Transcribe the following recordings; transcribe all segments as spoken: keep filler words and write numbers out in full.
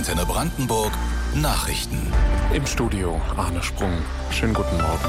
Antenne Brandenburg Nachrichten. Im Studio Arne Sprung. Schönen guten Morgen.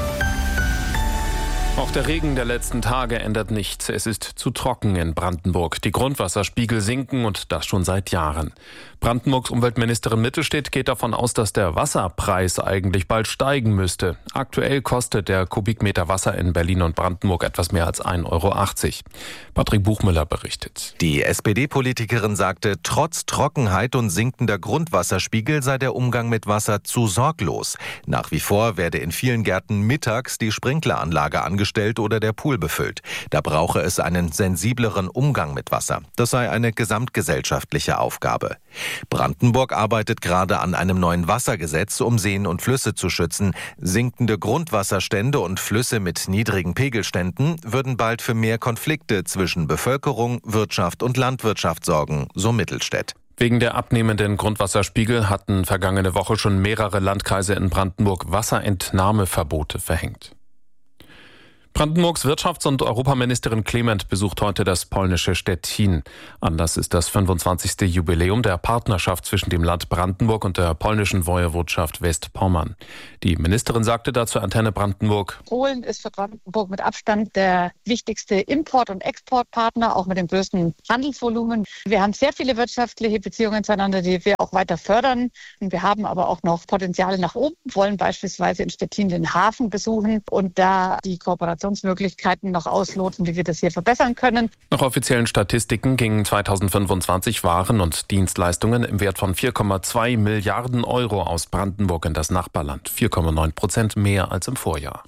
Auch der Regen der letzten Tage ändert nichts. Es ist zu trocken in Brandenburg. Die Grundwasserspiegel sinken und das schon seit Jahren. Brandenburgs Umweltministerin Mittelstedt geht davon aus, dass der Wasserpreis eigentlich bald steigen müsste. Aktuell kostet der Kubikmeter Wasser in Berlin und Brandenburg etwas mehr als ein Euro achtzig. Patrick Buchmüller berichtet. Die S P D-Politikerin sagte, trotz Trockenheit und sinkender Grundwasserspiegel sei der Umgang mit Wasser zu sorglos. Nach wie vor werde in vielen Gärten mittags die Sprinkleranlage angestellt oder der Pool befüllt. Da brauche es einen sensibleren Umgang mit Wasser. Das sei eine gesamtgesellschaftliche Aufgabe. Brandenburg arbeitet gerade an einem neuen Wassergesetz, um Seen und Flüsse zu schützen. Sinkende Grundwasserstände und Flüsse mit niedrigen Pegelständen würden bald für mehr Konflikte zwischen Bevölkerung, Wirtschaft und Landwirtschaft sorgen, so Mittelstedt. Wegen der abnehmenden Grundwasserspiegel hatten vergangene Woche schon mehrere Landkreise in Brandenburg Wasserentnahmeverbote verhängt. Brandenburgs Wirtschafts- und Europaministerin Clement besucht heute das polnische Stettin. Anlass ist das fünfundzwanzigste Jubiläum der Partnerschaft zwischen dem Land Brandenburg und der polnischen Woiwodschaft Westpommern. Die Ministerin sagte dazu Antenne Brandenburg: Polen ist für Brandenburg mit Abstand der wichtigste Import- und Exportpartner, auch mit dem größten Handelsvolumen. Wir haben sehr viele wirtschaftliche Beziehungen zueinander, die wir auch weiter fördern. Und wir haben aber auch noch Potenziale nach oben, wollen beispielsweise in Stettin den Hafen besuchen und da die Kooperation Möglichkeiten noch ausloten, wie wir das hier verbessern können. Nach offiziellen Statistiken gingen zweitausendfünfundzwanzig Waren und Dienstleistungen im Wert von vier Komma zwei Milliarden Euro aus Brandenburg in das Nachbarland. vier Komma neun Prozent mehr als im Vorjahr.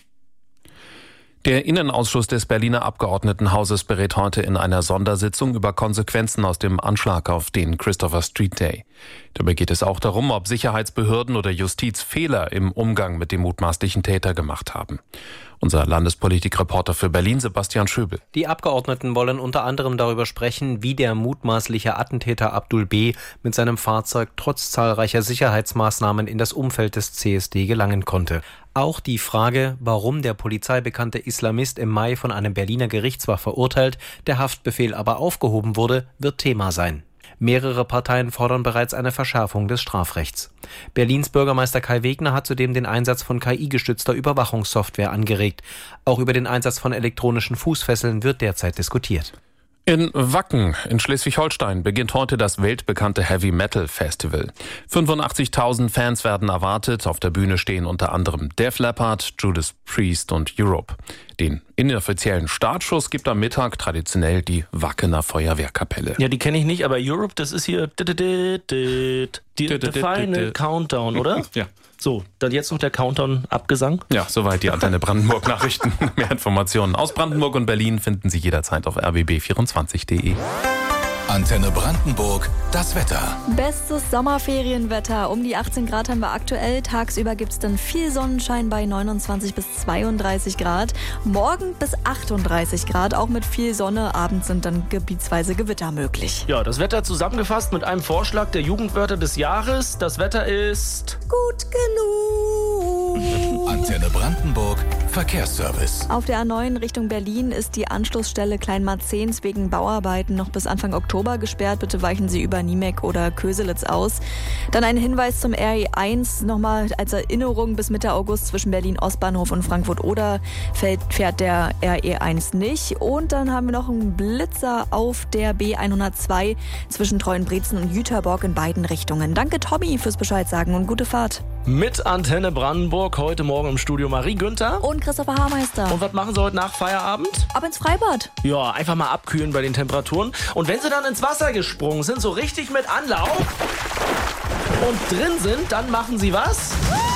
Der Innenausschuss des Berliner Abgeordnetenhauses berät heute in einer Sondersitzung über Konsequenzen aus dem Anschlag auf den Christopher Street Day. Dabei geht es auch darum, ob Sicherheitsbehörden oder Justiz Fehler im Umgang mit dem mutmaßlichen Täter gemacht haben. Unser Landespolitikreporter für Berlin, Sebastian Schöbel. Die Abgeordneten wollen unter anderem darüber sprechen, wie der mutmaßliche Attentäter Abdul B. mit seinem Fahrzeug trotz zahlreicher Sicherheitsmaßnahmen in das Umfeld des C S D gelangen konnte. Auch die Frage, warum der polizeibekannte Islamist im Mai von einem Berliner Gericht zwar verurteilt, der Haftbefehl aber aufgehoben wurde, wird Thema sein. Mehrere Parteien fordern bereits eine Verschärfung des Strafrechts. Berlins Bürgermeister Kai Wegner hat zudem den Einsatz von K I-gestützter Überwachungssoftware angeregt. Auch über den Einsatz von elektronischen Fußfesseln wird derzeit diskutiert. In Wacken in Schleswig-Holstein beginnt heute das weltbekannte Heavy Metal Festival. fünfundachtzigtausend Fans werden erwartet. Auf der Bühne stehen unter anderem Def Leppard, Judas Priest und Europe. Den inoffiziellen Startschuss gibt am Mittag traditionell die Wackener Feuerwehrkapelle. Ja, die kenne ich nicht, aber Europe, das ist hier die, the Final Countdown, oder? Ja. So, dann jetzt noch der Countdown Abgesang. Ja, soweit die Antenne Brandenburg Nachrichten. Mehr Informationen aus Brandenburg und Berlin finden Sie jederzeit auf r b b vierundzwanzig punkt de. Antenne Brandenburg, das Wetter. Bestes Sommerferienwetter. Um die achtzehn Grad haben wir aktuell. Tagsüber gibt es dann viel Sonnenschein bei neunundzwanzig bis zweiunddreißig Grad. Morgen bis achtunddreißig Grad, auch mit viel Sonne. Abends sind dann gebietsweise Gewitter möglich. Ja, das Wetter zusammengefasst mit einem Vorschlag der Jugendwörter des Jahres. Das Wetter ist gut genug. Antenne Brandenburg, Verkehrsservice. Auf der A neun Richtung Berlin ist die Anschlussstelle Kleinmarzens wegen Bauarbeiten noch bis Anfang Oktober gesperrt. Bitte weichen Sie über Niemek oder Köselitz aus. Dann ein Hinweis zum R E eins, nochmal als Erinnerung: bis Mitte August zwischen Berlin-Ostbahnhof und Frankfurt-Oder fährt der R E eins nicht. Und dann haben wir noch einen Blitzer auf der B hundertzwei zwischen Treuenbrietzen und Jüterborg in beiden Richtungen. Danke Tommy fürs Bescheid sagen und gute Fahrt. Mit Antenne Brandenburg heute Morgen im Studio Marie Günther und Christopher Haarmeister. Und was machen Sie heute nach Feierabend? Ab ins Freibad. Ja, einfach mal abkühlen bei den Temperaturen. Und wenn Sie dann ins Wasser gesprungen sind, so richtig mit Anlauf und drin sind, dann machen Sie was?